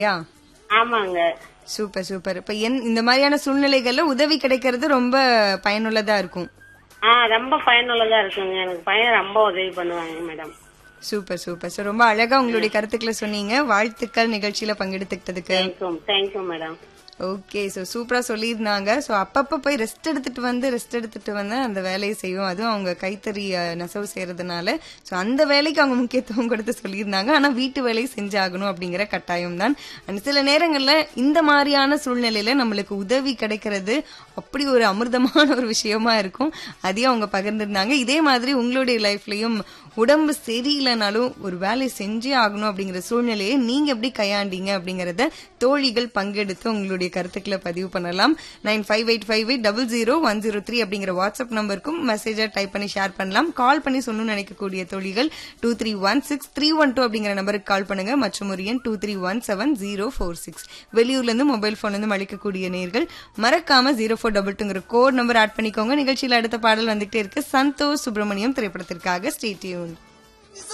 யா ஆமாங்க. Super super. இப்ப இந்த மாதிரியான சூழ்நிலைகள்ல உதவி கிடைக்கிறது ரொம்ப பயனுள்ளதா இருக்கும். ரொம்ப பயனுள்ளதா இருக்குங்க. எனக்கு பையன் ரொம்ப உதவி பண்ணுவாங்க மேடம். Super super. சோ ரொம்ப அழகா உங்களுடைய கருத்துக்களை சொன்னீங்க. வாழ்த்துக்கள் நிகழ்ச்சியில பங்கெடுத்துக்கிட்டதுக்கு. Thank you madam. ஓகே. சோ சூப்பரா சொல்லியிருந்தாங்க. சோ அப்பப்ப போய் ரெஸ்ட் எடுத்துட்டு வந்து அந்த வேலையை செய்வோம். அதுவும் அவங்க கைத்தறி நெசவு செய்யறதுனால சோ அந்த வேலைக்கு அவங்க முக்கியத்துவம் கொடுத்து சொல்லியிருந்தாங்க. ஆனா வீட்டு வேலையை செஞ்சாகணும் அப்படிங்கிற கட்டாயம் தான். சில நேரங்கள்ல இந்த மாதிரியான சூழ்நிலையில நம்மளுக்கு உதவி கிடைக்கிறது அப்படி ஒரு அமிர்தமான ஒரு விஷயமா இருக்கும். அதையும் அவங்க பகிர்ந்திருந்தாங்க. இதே மாதிரி உங்களுடைய லைஃப்லயும் உடம்பு சரியில்லைனாலும் ஒரு வேலையை செஞ்சே ஆகணும் அப்படிங்கிற சூழ்நிலையை நீங்க எப்படி கையாண்டீங்க அப்படிங்கறத தோழிகள் பங்கெடுத்து உங்களுடைய கருத்துக்களை பதிவு பண்ணலாம். 9585800103 அப்படிங்கிற வாட்ஸ்அப் நம்பருக்கும் மெசேஜா டைப் பண்ணி ஷேர் பண்ணலாம். கால் பண்ணி சொல்லணும்னு நினைக்கக்கூடிய தோழிகள் 2316-312 அப்படிங்கிற நம்பருக்கு கால் பண்ணுங்க. மற்றும் ஒரு எண் 2317-046. வெளியூர்ல இருந்து மொபைல் போன்ல இருந்து அளிக்கக்கூடிய நேர்கள் மறக்காம 0422 கோட் நம்பர் ஆட் பண்ணிக்கோங்க. நிகழ்ச்சியில அடுத்த பாடல் வந்துட்டே இருக்கு. சந்தோஷ் சுப்பிரமணியம் திரைப்படத்திற்காக ஸ்டே டியூன்.